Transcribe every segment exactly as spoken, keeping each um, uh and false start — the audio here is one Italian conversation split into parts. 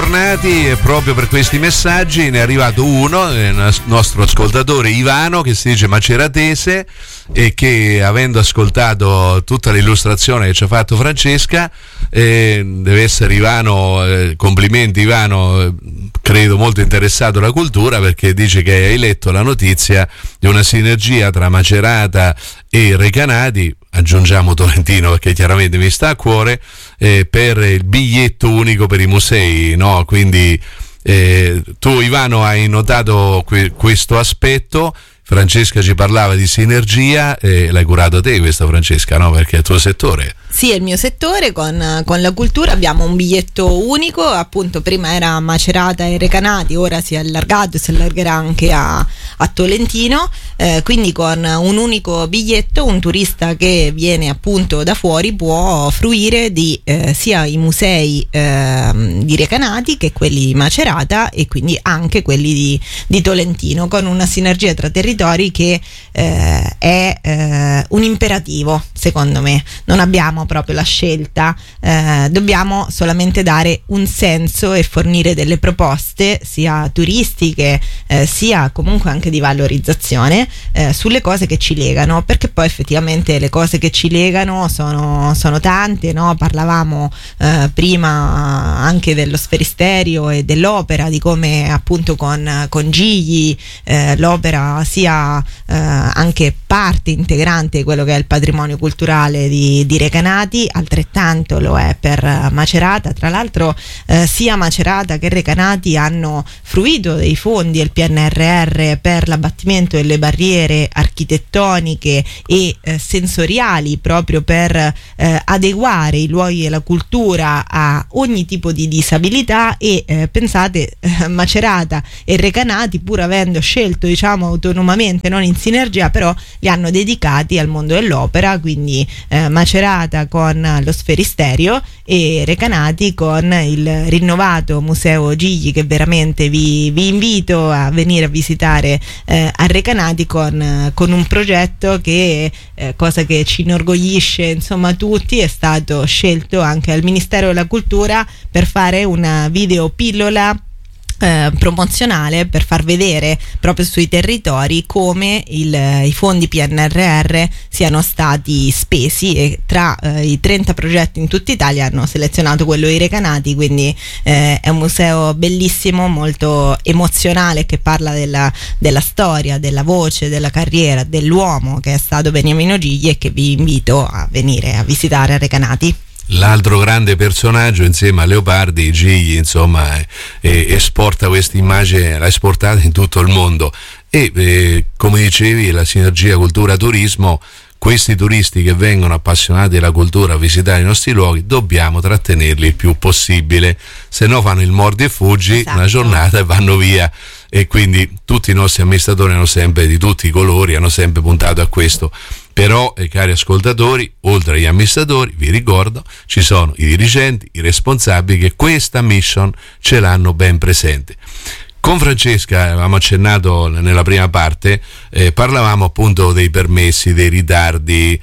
bentornati, e proprio per questi messaggi ne è arrivato uno, il nostro ascoltatore Ivano, che si dice maceratese e che, avendo ascoltato tutta l'illustrazione che ci ha fatto Francesca, eh, deve essere Ivano, eh, complimenti Ivano, eh, credo molto interessato alla cultura, perché dice che hai letto la notizia di una sinergia tra Macerata e Recanati, aggiungiamo Tolentino perché chiaramente mi sta a cuore, eh, per il biglietto unico per i musei, no? Quindi eh, tu Ivano hai notato que- questo aspetto. Francesca ci parlava di sinergia, e l'hai curato te questa, Francesca, no? Perché è il tuo settore. Sì, è il mio settore. Con, con la cultura abbiamo un biglietto unico, appunto prima era Macerata e Recanati, ora si è allargato e si allargherà anche a, a Tolentino, eh, quindi con un unico biglietto un turista che viene appunto da fuori può fruire di eh, sia i musei eh, di Recanati che quelli di Macerata, e quindi anche quelli di, di Tolentino, con una sinergia tra territori che eh, è eh, un imperativo, secondo me. Non abbiamo proprio la scelta, eh, dobbiamo solamente dare un senso e fornire delle proposte sia turistiche eh, sia comunque anche di valorizzazione eh, sulle cose che ci legano, perché poi effettivamente le cose che ci legano sono, sono tante, no? Parlavamo eh, prima anche dello Sferisterio e dell'opera, di come appunto con, con Gigli eh, l'opera sia eh, anche parte integrante di quello che è il patrimonio culturale di, di Recanati, altrettanto lo è per Macerata. Tra l'altro eh, sia Macerata che Recanati hanno fruito dei fondi del P N R R per l'abbattimento delle barriere architettoniche e eh, sensoriali, proprio per eh, adeguare i luoghi della cultura a ogni tipo di disabilità, e eh, pensate, eh, Macerata e Recanati, pur avendo scelto diciamo autonomamente, non in sinergia, però li hanno dedicati al mondo dell'opera, quindi eh, Macerata con lo Sferisterio e Recanati con il rinnovato Museo Gigli, che veramente vi, vi invito a venire a visitare eh, a Recanati, con, con un progetto che, eh, cosa che ci inorgoglisce insomma tutti, è stato scelto anche al Ministero della Cultura per fare una videopillola Eh, promozionale, per far vedere proprio sui territori come il, i fondi P N R R siano stati spesi, e tra eh, i trenta progetti in tutta Italia hanno selezionato quello di Recanati, quindi eh, è un museo bellissimo, molto emozionale, che parla della, della storia, della voce, della carriera dell'uomo che è stato Beniamino Gigli, e che vi invito a venire a visitare a Recanati. L'altro grande personaggio insieme a Leopardi, Gigli, insomma, eh, esporta questa immagine, l'ha esportata in tutto il mondo, e eh, come dicevi, la sinergia cultura-turismo, questi turisti che vengono appassionati della cultura a visitare i nostri luoghi, dobbiamo trattenerli il più possibile, se no fanno il mordi e fuggi, esatto, una giornata e vanno via. E quindi tutti i nostri amministratori hanno sempre, di tutti i colori, hanno sempre puntato a questo. Però, eh, cari ascoltatori, oltre agli amministratori, vi ricordo, ci sono i dirigenti, i responsabili che questa mission ce l'hanno ben presente. Con Francesca, avevamo accennato nella prima parte, eh, parlavamo appunto dei permessi, dei ritardi,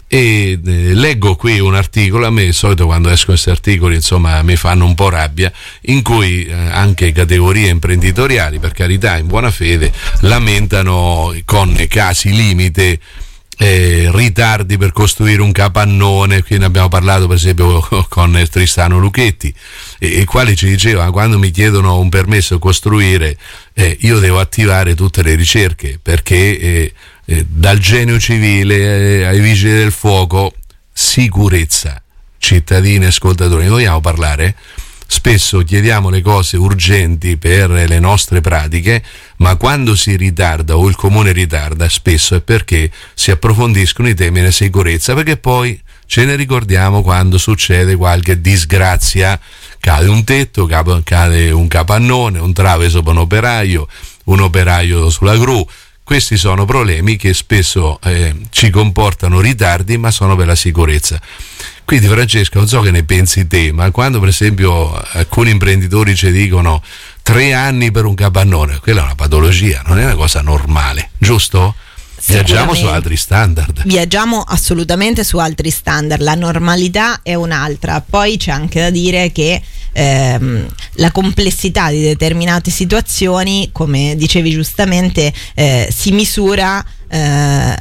e eh, leggo qui un articolo. A me, di solito, quando escono questi articoli, insomma, mi fanno un po' rabbia, in cui eh, anche categorie imprenditoriali, per carità, in buona fede, lamentano con casi limite Eh, ritardi per costruire un capannone. Qui ne abbiamo parlato per esempio con Tristano Lucchetti, e, e quali ci diceva: quando mi chiedono un permesso a costruire, eh, io devo attivare tutte le ricerche, perché eh, eh, dal genio civile eh, ai vigili del fuoco, sicurezza. Cittadini e ascoltatori, noi vogliamo parlare? Spesso chiediamo le cose urgenti per le nostre pratiche, ma quando si ritarda o il comune ritarda, spesso è perché si approfondiscono i temi della sicurezza, perché poi ce ne ricordiamo quando succede qualche disgrazia, cade un tetto, cade un capannone, un trave sopra un operaio, un operaio sulla gru. Questi sono problemi che spesso eh, ci comportano ritardi, ma sono per la sicurezza. Quindi, Francesca, non so che ne pensi te, ma quando per esempio alcuni imprenditori ci dicono tre anni per un capannone, quella è una patologia, non è una cosa normale, giusto? Viaggiamo su altri standard. Viaggiamo assolutamente su altri standard, la normalità è un'altra. Poi c'è anche da dire che ehm, la complessità di determinate situazioni, come dicevi giustamente, eh, si misura, eh,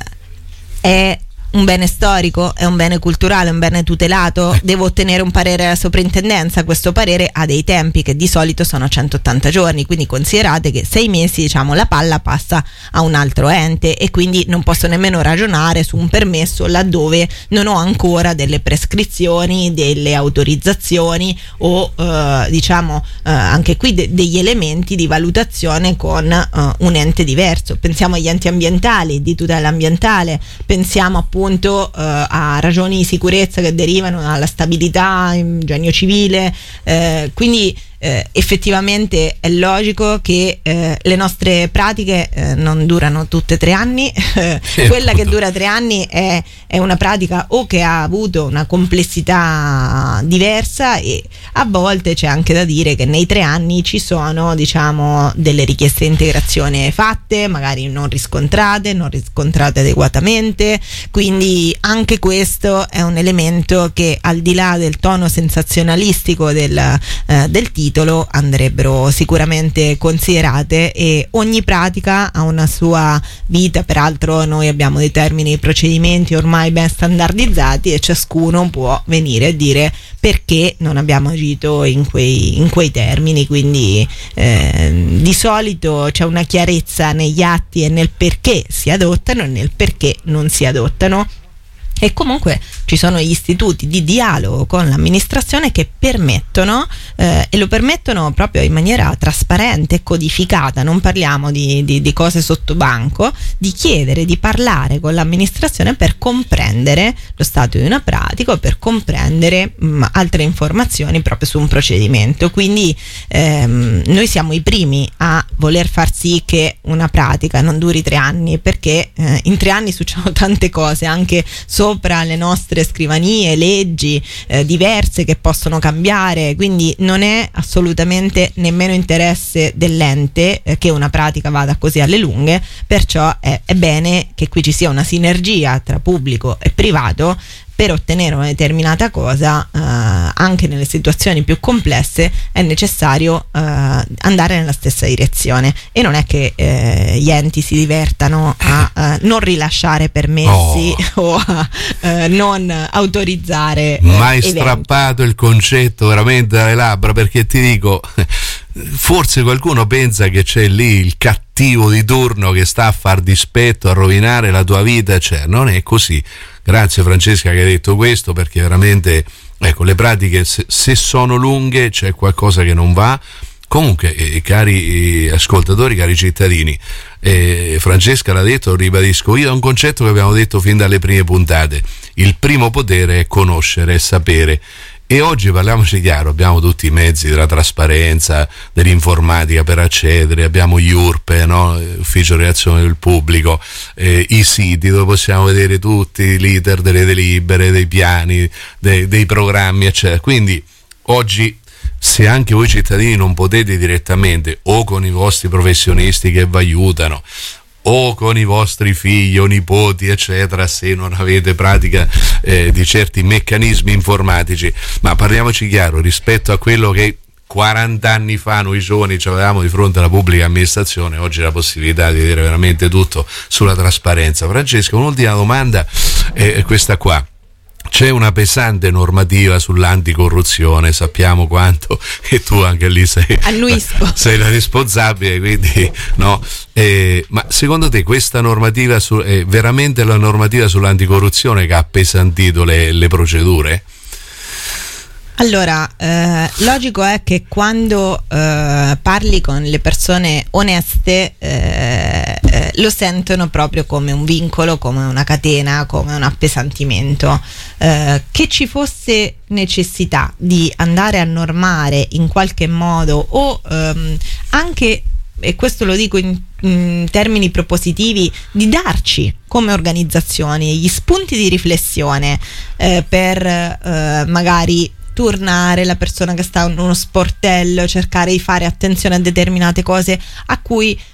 è un bene storico, è un bene culturale, un bene tutelato, devo ottenere un parere alla soprintendenza, questo parere ha dei tempi che di solito sono centottanta giorni, quindi considerate che sei mesi, diciamo, la palla passa a un altro ente e quindi non posso nemmeno ragionare su un permesso laddove non ho ancora delle prescrizioni, delle autorizzazioni o eh, diciamo eh, anche qui de- degli elementi di valutazione con eh, un ente diverso. Pensiamo agli enti ambientali, di tutela ambientale, pensiamo appunto appunto uh, a ragioni di sicurezza che derivano dalla stabilità in genio civile, eh, quindi eh, effettivamente è logico che eh, le nostre pratiche eh, non durano tutte tre anni. Quella che dura tre anni è, è una pratica o che ha avuto una complessità diversa, e a volte c'è anche da dire che nei tre anni ci sono, diciamo, delle richieste di integrazione fatte, magari non riscontrate, non riscontrate adeguatamente, quindi anche questo è un elemento che, al di là del tono sensazionalistico del, eh, del titolo, andrebbero sicuramente considerate, e ogni pratica ha una sua vita. Peraltro noi abbiamo dei termini e procedimenti ormai ben standardizzati e ciascuno può venire a dire perché non abbiamo agito in quei, in quei termini, quindi eh, di solito c'è una chiarezza negli atti e nel perché si adottano e nel perché non si adottano. E comunque ci sono gli istituti di dialogo con l'amministrazione che permettono, eh, e lo permettono proprio in maniera trasparente e codificata, non parliamo di, di, di cose sotto banco, di chiedere di parlare con l'amministrazione per comprendere lo stato di una pratica o per comprendere mh, altre informazioni proprio su un procedimento. Quindi ehm, noi siamo i primi a voler far sì che una pratica non duri tre anni, perché eh, in tre anni succedono tante cose anche sopra le nostre scrivanie, leggi eh, diverse che possono cambiare, quindi non è assolutamente nemmeno interesse dell'ente eh, che una pratica vada così alle lunghe, perciò è, è bene che qui ci sia una sinergia tra pubblico e privato per ottenere una determinata cosa. Eh, anche nelle situazioni più complesse è necessario eh, andare nella stessa direzione, e non è che eh, gli enti si divertano a eh, non rilasciare permessi oh. o a eh, non autorizzare. Mai eventi. Strappato il concetto veramente dalle labbra, perché ti dico, forse qualcuno pensa che c'è lì il cattivo di turno che sta a far dispetto, a rovinare la tua vita, cioè non è così. Grazie Francesca che hai detto questo, perché veramente, ecco, le pratiche se, se sono lunghe c'è qualcosa che non va. Comunque, eh, cari eh, ascoltatori, cari cittadini, eh, Francesca l'ha detto, lo ribadisco io, è un concetto che abbiamo detto fin dalle prime puntate: il primo potere è conoscere, è sapere. E oggi, parliamoci chiaro, abbiamo tutti i mezzi della trasparenza, dell'informatica per accedere, abbiamo gli U R P E, no? Ufficio Relazione del Pubblico, eh, i siti dove possiamo vedere tutti l'iter delle delibere, dei piani, dei, dei programmi, eccetera. Quindi oggi, se anche voi cittadini non potete direttamente, o con i vostri professionisti che vi aiutano, o con i vostri figli o nipoti, eccetera, se non avete pratica eh, di certi meccanismi informatici, ma parliamoci chiaro, rispetto a quello che quaranta anni fa noi giovani ci avevamo di fronte alla pubblica amministrazione, oggi la possibilità di vedere veramente tutto sulla trasparenza. Francesca, un'ultima domanda è questa qua. C'è una pesante normativa sull'anticorruzione, sappiamo quanto, e tu anche lì sei, sei la responsabile, quindi no. Eh, ma secondo te questa normativa su, è veramente la normativa sull'anticorruzione che ha appesantito le, le procedure? Allora, eh, logico è che quando eh, parli con le persone oneste eh, eh, lo sentono proprio come un vincolo, come una catena, come un appesantimento. Eh, che ci fosse necessità di andare a normare in qualche modo, o ehm, anche, e questo lo dico in, in termini propositivi, di darci come organizzazioni gli spunti di riflessione eh, per eh, magari turnare la persona che sta in uno sportello, cercare di fare attenzione a determinate cose a cui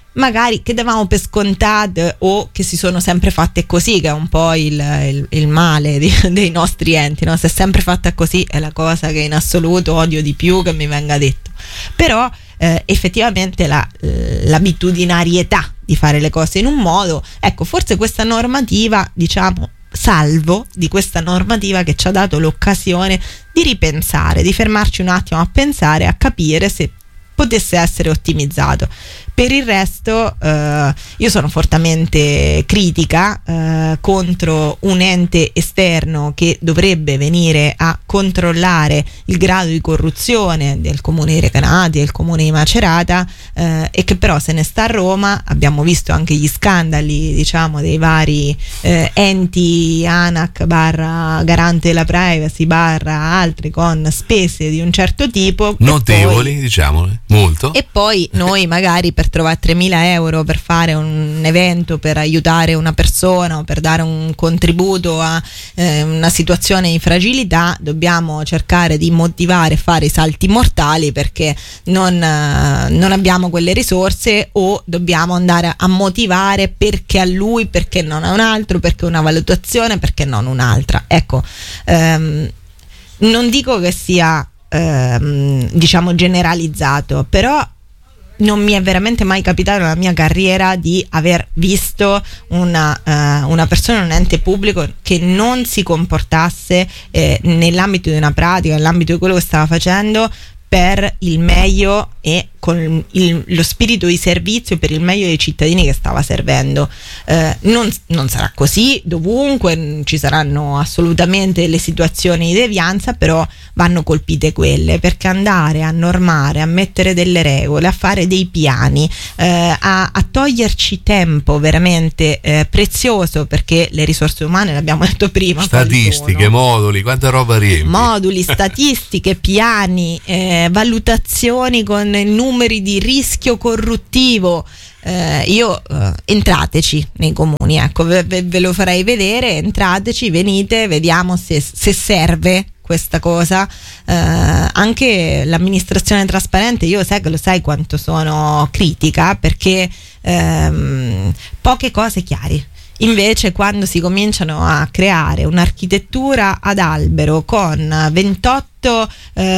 magari che davamo per scontate o che si sono sempre fatte così, che è un po' il, il, il male di, dei nostri enti, no? Se è sempre fatta così è la cosa che in assoluto odio di più che mi venga detto, però eh, effettivamente la, l'abitudinarietà di fare le cose in un modo, ecco, forse questa normativa, diciamo, salvo di questa normativa che ci ha dato l'occasione di ripensare, di fermarci un attimo a pensare, a capire se potesse essere ottimizzato. Per il resto eh, io sono fortemente critica eh, contro un ente esterno che dovrebbe venire a controllare il grado di corruzione del comune di Recanati e del comune di Macerata, eh, e che però se ne sta a Roma. Abbiamo visto anche gli scandali, diciamo, dei vari eh, enti ANAC barra garante della privacy barra altri con spese di un certo tipo notevoli, poi, diciamo, molto, e poi noi magari per trovare tremila euro per fare un evento, per aiutare una persona o per dare un contributo a eh, una situazione di fragilità, dobbiamo cercare di motivare e fare i salti mortali perché non, eh, non abbiamo quelle risorse, o dobbiamo andare a motivare perché a lui, perché non a un altro, perché una valutazione, perché non un'altra. Ecco, ehm, non dico che sia ehm, diciamo generalizzato, però non mi è veramente mai capitato nella mia carriera di aver visto una, uh, una persona in un ente pubblico che non si comportasse eh, nell'ambito di una pratica, nell'ambito di quello che stava facendo, per il meglio e con il, lo spirito di servizio per il meglio dei cittadini che stava servendo. Eh, non, non sarà così dovunque, ci saranno assolutamente le situazioni di devianza, però vanno colpite quelle, perché andare a normare, a mettere delle regole, a fare dei piani, eh, a, a toglierci tempo veramente eh, prezioso, perché le risorse umane, l'abbiamo detto prima, statistiche, moduli, quanta roba riempi, moduli, statistiche, piani, eh, valutazioni con numeri di rischio corruttivo. Eh, io eh, entrateci nei comuni, ecco, ve, ve lo farei vedere, entrateci, venite, vediamo se, se serve questa cosa. Eh, anche l'amministrazione trasparente, io sai che lo sai quanto sono critica, perché ehm, poche cose chiari. Invece quando si cominciano a creare un'architettura ad albero con ventotto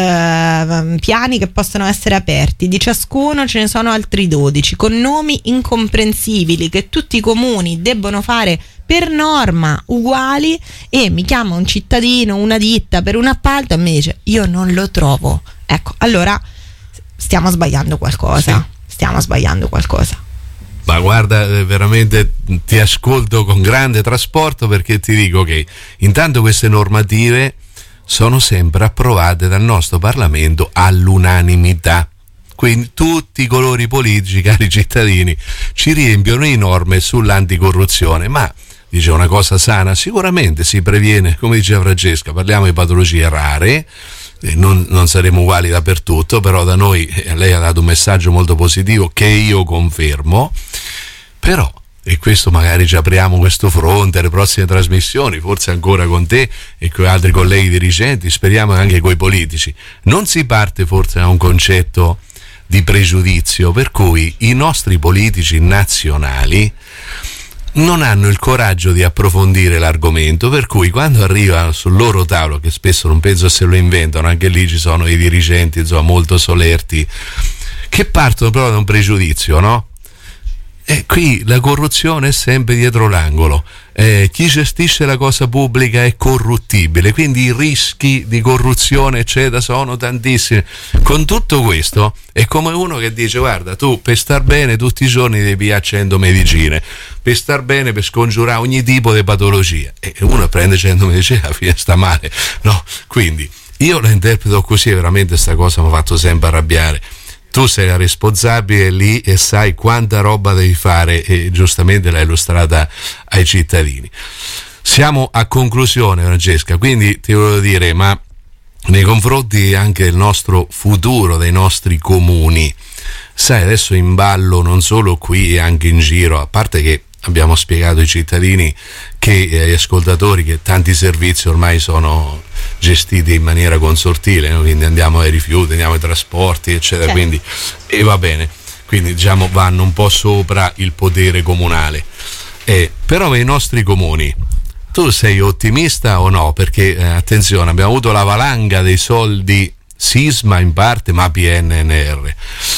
eh, piani che possono essere aperti, di ciascuno ce ne sono altri dodici, con nomi incomprensibili che tutti i comuni debbono fare per norma uguali, e mi chiama un cittadino, una ditta per un appalto e mi dice io non lo trovo. Ecco, allora stiamo sbagliando qualcosa, sì. stiamo sbagliando qualcosa. Ma guarda, veramente ti ascolto con grande trasporto, perché ti dico che intanto queste normative sono sempre approvate dal nostro Parlamento all'unanimità. Quindi tutti i colori politici, cari cittadini, ci riempiono di norme sull'anticorruzione, ma dice una cosa sana, sicuramente si previene, come diceva Francesca, parliamo di patologie rare. Non, non saremo uguali dappertutto, però da noi eh, lei ha dato un messaggio molto positivo che io confermo. Però, e questo magari ci apriamo questo fronte alle prossime trasmissioni, forse ancora con te e con altri colleghi dirigenti, speriamo anche con i politici, non si parte forse da un concetto di pregiudizio per cui i nostri politici nazionali non hanno il coraggio di approfondire l'argomento, per cui quando arriva sul loro tavolo, che spesso non penso se lo inventano, anche lì ci sono i dirigenti insomma molto solerti che partono proprio da un pregiudizio, no? E qui la corruzione è sempre dietro l'angolo, eh, chi gestisce la cosa pubblica è corruttibile, quindi i rischi di corruzione eccetera sono tantissimi. Con tutto questo è come uno che dice guarda, tu per star bene tutti i giorni devi pigliare cento medicine, per star bene, per scongiurare ogni tipo di patologia, e uno prende cento medicine e alla fine sta male, no? Quindi io la interpreto così, e veramente sta cosa mi ha fatto sempre arrabbiare. Tu sei la responsabile lì e sai quanta roba devi fare, e giustamente l'hai illustrata ai cittadini. Siamo a conclusione, Francesca, quindi ti volevo dire, ma nei confronti anche del nostro futuro, dei nostri comuni, sai, adesso in ballo non solo qui e anche in giro, a parte che abbiamo spiegato ai cittadini che eh, agli ascoltatori che tanti servizi ormai sono gestiti in maniera consortile, no? Quindi andiamo ai rifiuti, andiamo ai trasporti eccetera, certo. Quindi e va bene, quindi diciamo vanno un po' sopra il potere comunale. Eh, però per i nostri comuni, tu sei ottimista o no? Perché eh, attenzione, abbiamo avuto la valanga dei soldi sisma in parte, ma P N R R.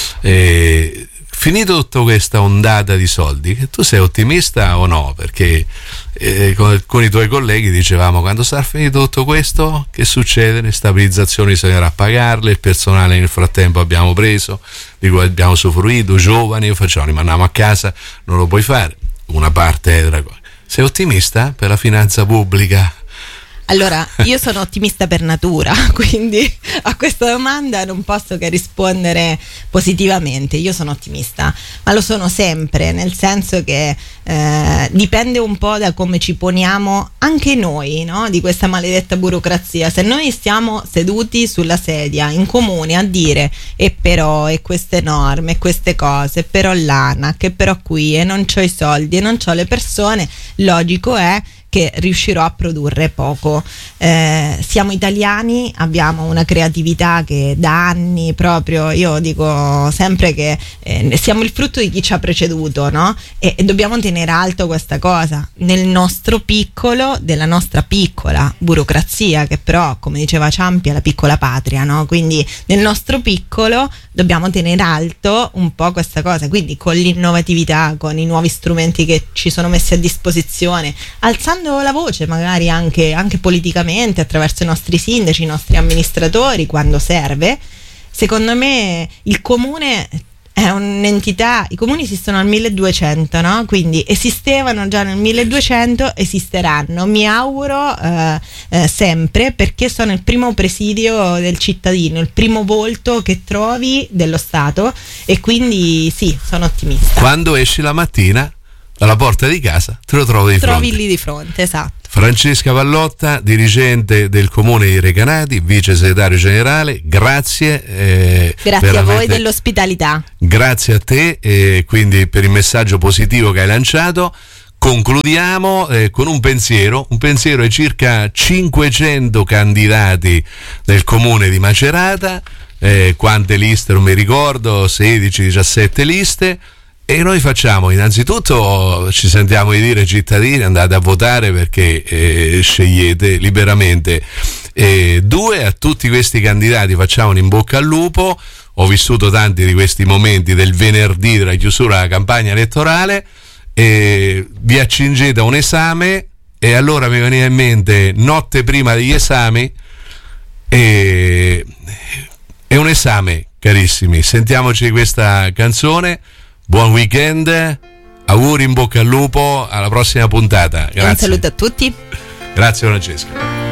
Eh, finito tutta questa ondata di soldi, tu sei ottimista o no? Perché eh, con alcuni tuoi colleghi dicevamo, quando sarà finito tutto questo, che succede? Le stabilizzazioni bisognerà pagarle, il personale nel frattempo abbiamo preso, di cui abbiamo usufruito, giovani, facciamo, rimandiamo a casa, non lo puoi fare. Una parte è della cosa. Sei ottimista per la finanza pubblica? Allora, io sono ottimista per natura, quindi a questa domanda non posso che rispondere positivamente. Io sono ottimista, ma lo sono sempre, nel senso che eh, dipende un po' da come ci poniamo anche noi, no? Di questa maledetta burocrazia. Se noi stiamo seduti sulla sedia in comune a dire e però, e queste norme, e queste cose, e però l'ANAC, e però qui, e non c'ho i soldi, e non c'ho le persone, logico è che riuscirò a produrre poco. Eh, siamo italiani, abbiamo una creatività che da anni proprio, io dico sempre che eh, siamo il frutto di chi ci ha preceduto, no? E, e dobbiamo tenere alto questa cosa nel nostro piccolo, della nostra piccola burocrazia, che però, come diceva Ciampi, è la piccola patria, no? Quindi nel nostro piccolo dobbiamo tenere alto un po' questa cosa, quindi con l'innovatività, con i nuovi strumenti che ci sono messi a disposizione, alzando la voce magari anche, anche politicamente attraverso i nostri sindaci, i nostri amministratori quando serve. Secondo me il comune è un'entità, i comuni esistono al milleduecento, no? Quindi esistevano già nel milleduecento, esisteranno, mi auguro eh, eh, sempre, perché sono il primo presidio del cittadino, il primo volto che trovi dello Stato, e quindi sì, sono ottimista. Quando esci la mattina dalla porta di casa te lo trovi di trovi fronte. lì di fronte, esatto. Francesca Pallotta, dirigente del Comune di Recanati, vice segretario generale, grazie. Eh, grazie a voi dell'ospitalità. Grazie a te, eh, quindi per il messaggio positivo che hai lanciato. Concludiamo eh, con un pensiero, un pensiero ai circa cinquecento candidati del Comune di Macerata, eh, quante liste non mi ricordo, sedici diciassette liste. E noi facciamo, innanzitutto ci sentiamo di dire ai cittadini, andate a votare perché eh, scegliete liberamente. E due, a tutti questi candidati facciamo un in bocca al lupo. Ho vissuto tanti di questi momenti del venerdì della chiusura della campagna elettorale, e vi accingete a un esame, e allora mi veniva in mente notte prima degli esami, e è un esame, carissimi. Sentiamoci questa canzone. Buon weekend, auguri, in bocca al lupo, alla prossima puntata. Grazie. Un saluto a tutti. Grazie Francesca.